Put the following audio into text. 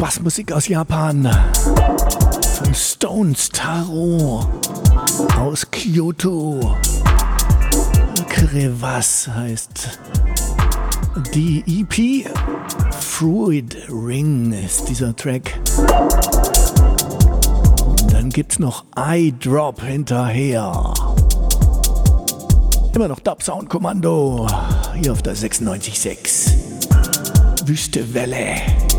Bassmusik aus Japan von Stones Taro aus Kyoto. Crevasse heißt die EP. Fruit Ring ist dieser Track. Und dann gibt's noch Eye Drop hinterher. Immer noch Dub Sound Kommando hier auf der 96.6 Wüste Welle.